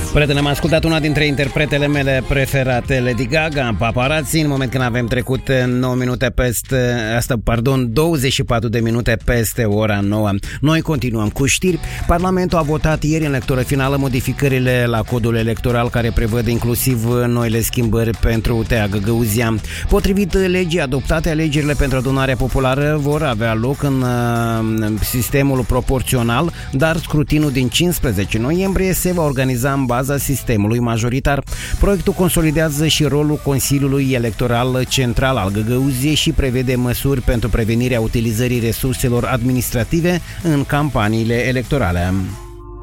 Prietene, am ascultat una dintre interpretele mele preferate, Lady Gaga, Paparazzi, în moment când avem trecut 24 de minute peste ora 9. Noi continuăm cu știri. Parlamentul a votat ieri în lectură finală modificările la codul electoral care prevăd inclusiv noile schimbări pentru Tea Găgăuzia. Potrivit legii adoptate, alegerile pentru adunarea populară vor avea loc în sistemul proporțional, dar scrutinul din 15 noiembrie se va organiza în baza sistemului majoritar. Proiectul consolidează și rolul Consiliului Electoral Central al Găgăuziei și prevede măsuri pentru prevenirea utilizării resurselor administrative în campaniile electorale.